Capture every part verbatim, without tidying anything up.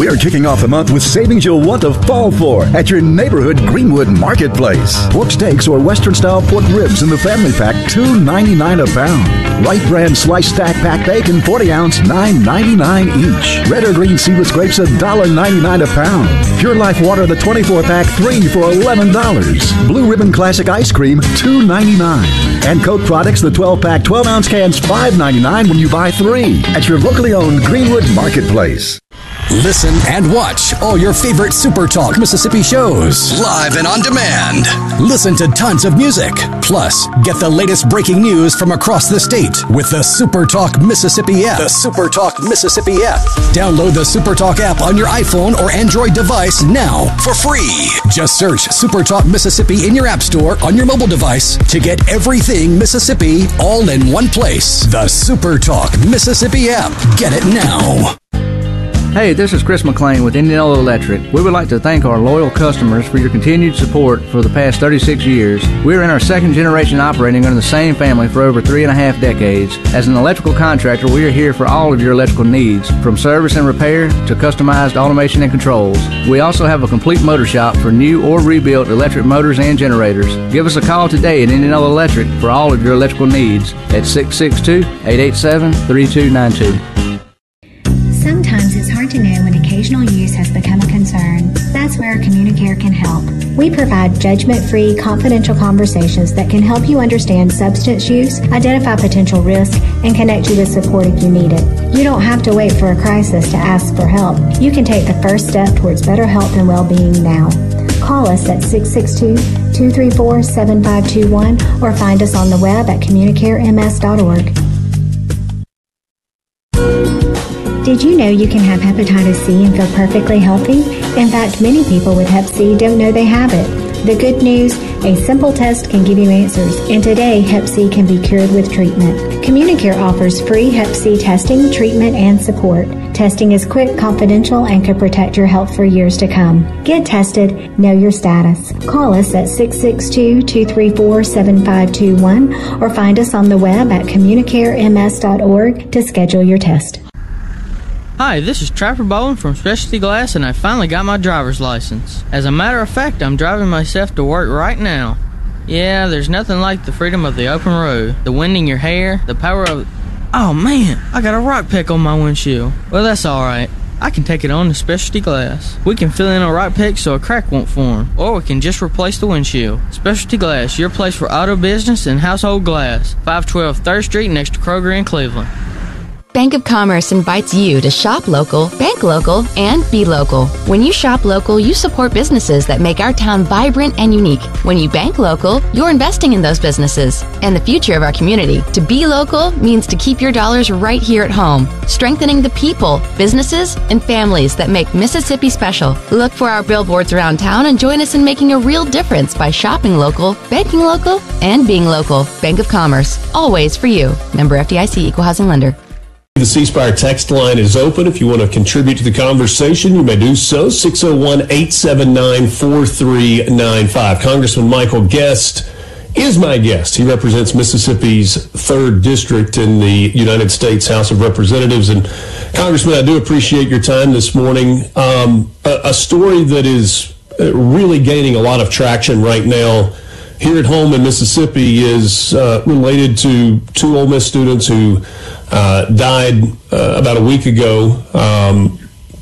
We're kicking off the month with savings you'll want to fall for at your neighborhood Greenwood Marketplace. Pork steaks or Western-style pork ribs in the family pack, two ninety-nine a pound. Wright brand sliced stack pack bacon, forty ounce, nine ninety-nine each. Red or green seedless grapes, one ninety-nine a pound. Pure Life water, the twenty-four pack, three for eleven dollars. Blue Ribbon Classic ice cream, two ninety-nine. And Coke products, the twelve pack, twelve ounce cans, five ninety-nine when you buy three at your locally owned Greenwood Marketplace. Listen and watch all your favorite Super Talk Mississippi shows live and on demand. Listen to tons of music. Plus, get the latest breaking news from across the state with the Super Talk Mississippi app. The Super Talk Mississippi app. Download the Super Talk app on your iPhone or Android device now for free. Just search Super Talk Mississippi in your app store on your mobile device to get everything Mississippi all in one place. The Super Talk Mississippi app. Get it now. Hey, this is Chris McLean with Indianola Electric. We would like to thank our loyal customers for your continued support for the past thirty-six years. We are in our second generation operating under the same family for over three and a half decades. As an electrical contractor, we are here for all of your electrical needs, from service and repair to customized automation and controls. We also have a complete motor shop for new or rebuilt electric motors and generators. Give us a call today at Indianola Electric for all of your electrical needs at six six two, eight eight seven, three two nine two. Sometimes it's hard to know when occasional use has become a concern. That's where Communicare can help. We provide judgment-free, confidential conversations that can help you understand substance use, identify potential risk, and connect you with support if you need it. You don't have to wait for a crisis to ask for help. You can take the first step towards better health and well-being now. Call us at six six two, two three four, seven five two one or find us on the web at communicare m s dot org. Did you know you can have hepatitis C and feel perfectly healthy? In fact, many people with hep C don't know they have it. The good news, a simple test can give you answers, and today hep C can be cured with treatment. Communicare offers free hep C testing, treatment, and support. Testing is quick, confidential, and can protect your health for years to come. Get tested, know your status. Call us at six six two, two three four, seven five two one or find us on the web at communicare m s dot org to schedule your test. Hi, this is Trapper Bowen from Specialty Glass, and I finally got my driver's license. As a matter of fact, I'm driving myself to work right now. Yeah, there's nothing like the freedom of the open road, the wind in your hair, the power of... Oh man, I got a rock peck on my windshield. Well, that's alright. I can take it on to Specialty Glass. We can fill in a rock peck so a crack won't form, or we can just replace the windshield. Specialty Glass, your place for auto business and household glass. five twelve third Street next to Kroger in Cleveland. Bank of Commerce invites you to shop local, bank local, and be local. When you shop local, you support businesses that make our town vibrant and unique. When you bank local, you're investing in those businesses and the future of our community. To be local means to keep your dollars right here at home, strengthening the people, businesses, and families that make Mississippi special. Look for our billboards around town and join us in making a real difference by shopping local, banking local, and being local. Bank of Commerce, always for you. Member F D I C, Equal Housing Lender. The C Spire text line is open. If you want to contribute to the conversation, you may do so. six oh one, eight seven nine, four three nine five. Congressman Michael Guest is my guest. He represents Mississippi's third district in the United States House of Representatives. And Congressman, I do appreciate your time this morning. Um, a, a story that is really gaining a lot of traction right now here at home in Mississippi is uh, related to two Ole Miss students who uh, died uh, about a week ago, um,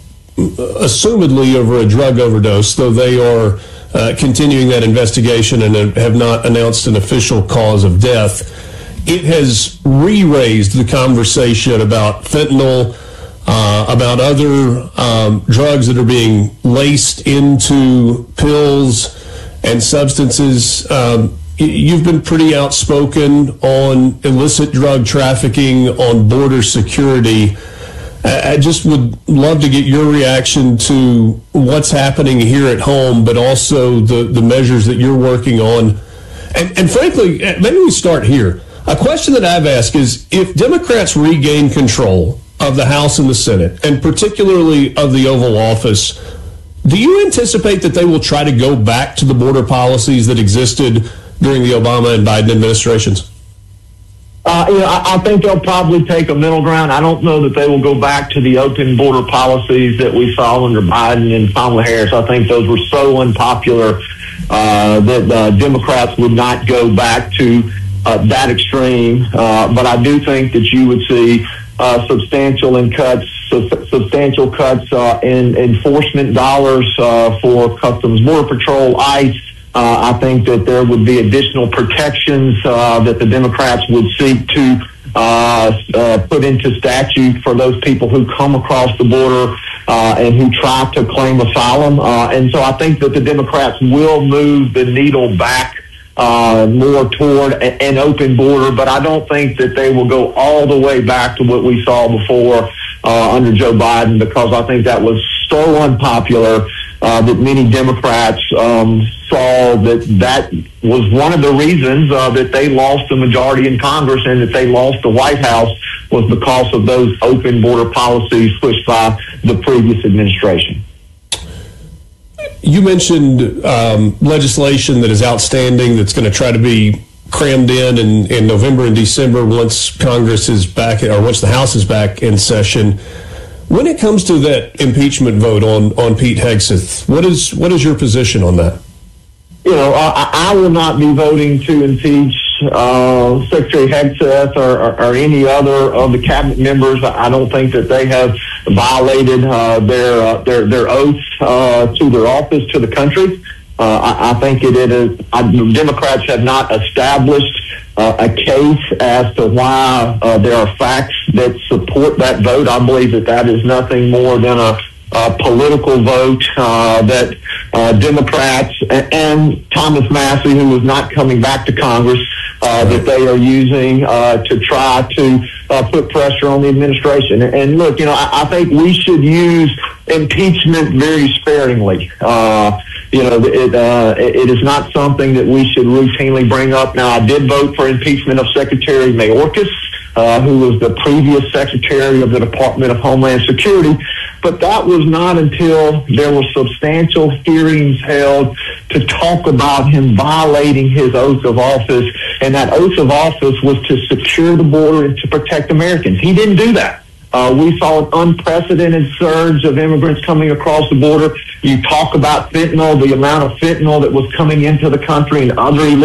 assumedly over a drug overdose, though they are uh, continuing that investigation and have not announced an official cause of death. It has re-raised the conversation about fentanyl, uh, about other um, drugs that are being laced into pills and substances. Um, you've been pretty outspoken on illicit drug trafficking, on border security. I just would love to get your reaction to what's happening here at home, but also the, the measures that you're working on. And, and frankly, maybe we start here. A question that I've asked is, if Democrats regain control of the House and the Senate, and particularly of the Oval Office, do you anticipate that they will try to go back to the border policies that existed during the Obama and Biden administrations? Uh, you know, I, I think they'll probably take a middle ground. I don't know that they will go back to the open border policies that we saw under Biden and Kamala Harris. I think those were so unpopular uh, that uh, Democrats would not go back to uh, that extreme. Uh, but I do think that you would see uh, substantial in cuts, su- substantial cuts uh, in enforcement dollars uh, for Customs Border Patrol, ICE. Uh, I think that there would be additional protections uh, that the Democrats would seek to uh, uh, put into statute for those people who come across the border uh, and who try to claim asylum. Uh, and so I think that the Democrats will move the needle back uh, more toward a- an open border, but I don't think that they will go all the way back to what we saw before uh, under Joe Biden, because I think that was so unpopular uh, that many Democrats um, saw that that was one of the reasons uh, that they lost the majority in Congress and that they lost the White House, was because of those open border policies pushed by the previous administration. You mentioned um, legislation that is outstanding that's going to try to be crammed in, in in November and December once Congress is back, or once the House is back in session. When it comes to that impeachment vote on, on Pete Hegseth, what is what is your position on that? You know, I, I will not be voting to impeach uh, Secretary Hegseth or, or, or any other of the cabinet members. I don't think that they have violated uh, their, uh, their their oath uh, to their office to the country. Uh, I, I think it is. I, Democrats have not established uh, a case as to why uh, there are facts that support that vote. I believe that that is nothing more than a Uh, political vote uh, that uh, Democrats and, and Thomas Massey, who is not coming back to Congress, uh, that they are using uh, to try to uh, put pressure on the administration. And, and look, you know, I, I think we should use impeachment very sparingly. Uh, you know, it, uh, it is not something that we should routinely bring up. Now, I did vote for impeachment of Secretary Mayorkas, uh, who was the previous Secretary of the Department of Homeland Security. But that was not until there were substantial hearings held to talk about him violating his oath of office. And that oath of office was to secure the border and to protect Americans. He didn't do that. Uh, we saw an unprecedented surge of immigrants coming across the border. You talk about fentanyl, the amount of fentanyl that was coming into the country and other illegal